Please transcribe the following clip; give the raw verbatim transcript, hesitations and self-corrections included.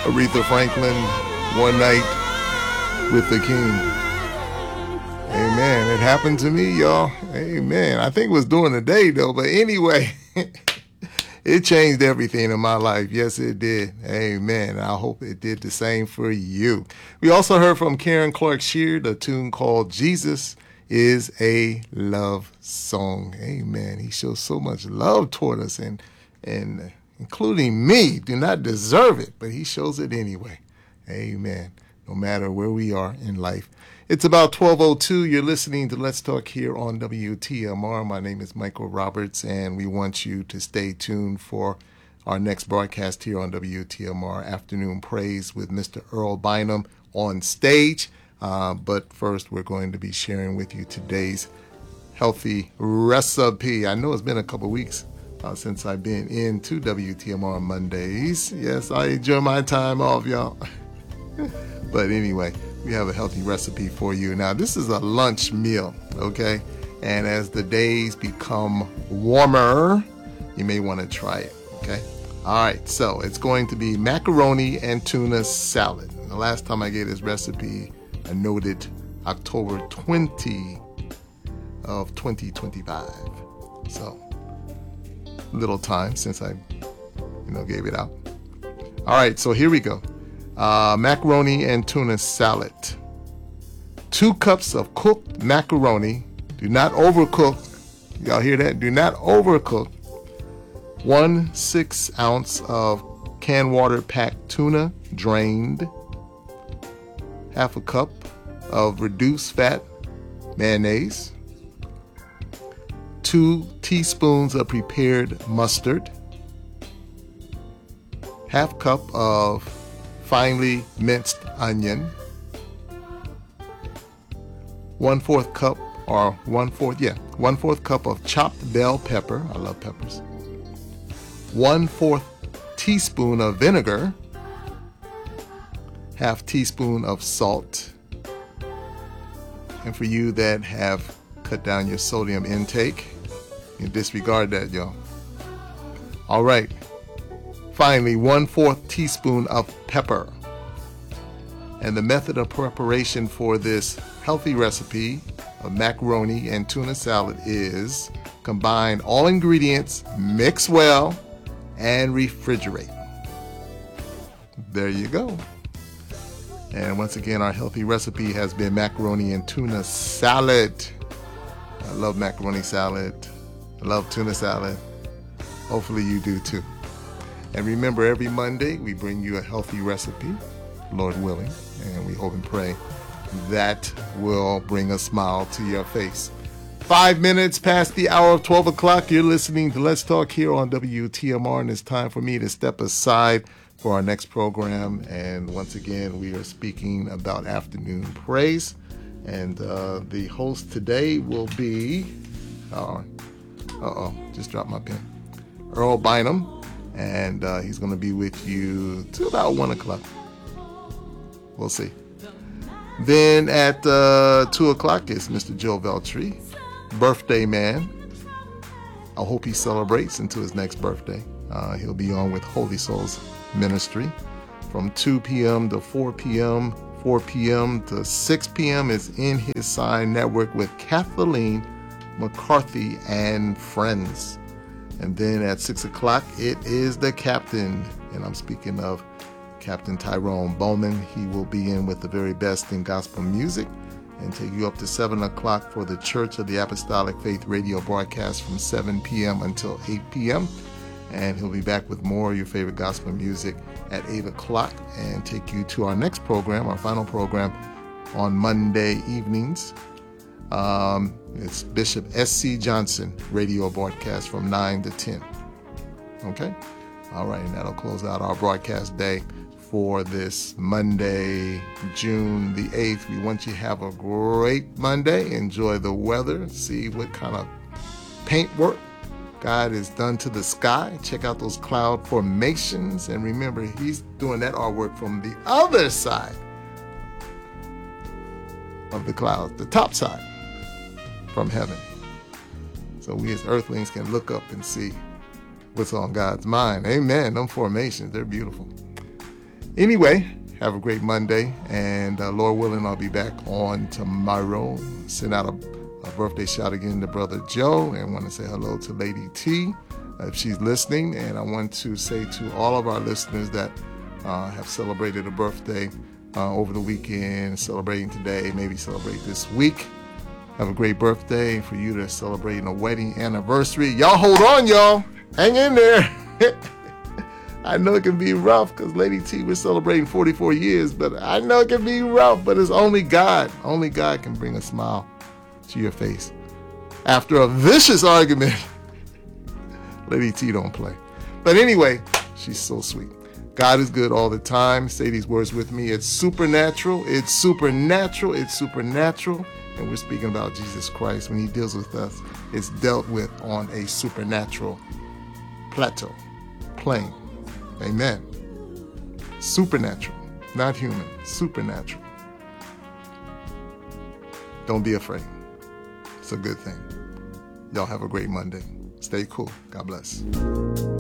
Aretha Franklin, One Night with the King. Amen. It happened to me, y'all. Amen. I think it was during the day, though. But anyway, it changed everything in my life. Yes, it did. Amen. I hope it did the same for you. We also heard from Karen Clark Sheard, a tune called Jesus is a Love Song. Amen. He shows so much love toward us, and and including me, do not deserve it, but he shows it anyway. Amen. No matter where we are in life. It's about twelve oh two. You're listening to Let's Talk here on W T M R. My name is Michael Roberts, and we want you to stay tuned for our next broadcast here on W T M R, Afternoon Praise with Mister Earl Bynum on stage. Uh, but first, we're going to be sharing with you today's healthy recipe. I know it's been a couple weeks uh, since I've been into W T M R on Mondays. Yes, I enjoy my time off, y'all. But anyway, we have a healthy recipe for you. Now, this is a lunch meal, okay? And as the days become warmer, you may want to try it, okay? All right, so it's going to be macaroni and tuna salad. The last time I gave this recipe, I noted October twentieth of twenty twenty-five. So, little time since I, you know, gave it out. All right, so here we go. Uh, macaroni and tuna salad. Two cups of cooked macaroni. Do not overcook. Y'all hear that? Do not overcook. One six ounce of canned water packed tuna, drained. Half a cup of reduced fat mayonnaise. Two teaspoons of prepared mustard. Half cup of finely minced onion. One fourth cup or one fourth, yeah, one fourth cup of chopped bell pepper. I love peppers. One fourth teaspoon of vinegar. Half teaspoon of salt. And for you that have cut down your sodium intake, you disregard that, y'all. All right. Finally, one fourth teaspoon of pepper. And the method of preparation for this healthy recipe of macaroni and tuna salad is combine all ingredients, mix well, and refrigerate. There you go. And once again, our healthy recipe has been macaroni and tuna salad. I love macaroni salad. I love tuna salad. Hopefully you do too. And remember, every Monday we bring you a healthy recipe, Lord willing, and we hope and pray that will bring a smile to your face. Five minutes past the hour of twelve o'clock, you're listening to Let's Talk here on W T M R, and it's time for me to step aside for our next program. And once again, we are speaking about afternoon praise. And uh, the host today will be, uh, uh-oh, just dropped my pen, Earl Bynum. And uh, he's going to be with you till about one o'clock. We'll see. Then at uh, two o'clock is Mister Joe Veltri, birthday man. I hope he celebrates into his next birthday. Uh, he'll be on with Holy Souls Ministry from two p.m. to four p.m. four p.m. to six p.m. is In His Side Network with Kathleen McCarthy and friends. And then at six o'clock, it is the captain. And I'm speaking of Captain Tyrone Bowman. He will be in with the very best in gospel music and take you up to seven o'clock for the Church of the Apostolic Faith radio broadcast from seven p.m. until eight p.m. And he'll be back with more of your favorite gospel music at eight o'clock and take you to our next program, our final program on Monday evenings. Um, it's Bishop S C Johnson radio broadcast from nine to ten. Okay? All right, and that'll close out our broadcast day for this Monday, June the eighth. We want you to have a great Monday. Enjoy the weather. See what kind of paint work God has done to the sky. Check out those cloud formations. And remember, he's doing that artwork from the other side of the clouds, the top side from heaven. So we as earthlings can look up and see what's on God's mind. Amen. Them formations, they're beautiful. Anyway, have a great Monday, and uh, Lord willing, I'll be back on tomorrow. Send out a, a birthday shout again to Brother Joe, and want to say hello to Lady T uh, if she's listening. And I want to say to all of our listeners that uh, have celebrated a birthday uh, over the weekend, celebrating today, maybe celebrate this week. Have a great birthday. For you to celebrating a wedding anniversary, y'all hold on, y'all. Hang in there. I know it can be rough because Lady T was celebrating forty-four years, but I know it can be rough, but it's only God. Only God can bring a smile to your face. After a vicious argument, Lady T don't play. But anyway, she's so sweet. God is good all the time. Say these words with me. It's supernatural. It's supernatural. It's supernatural. And we're speaking about Jesus Christ. When he deals with us, it's dealt with on a supernatural plateau, plane. Amen. Supernatural, not human, supernatural. Don't be afraid. It's a good thing. Y'all have a great Monday. Stay cool. God bless.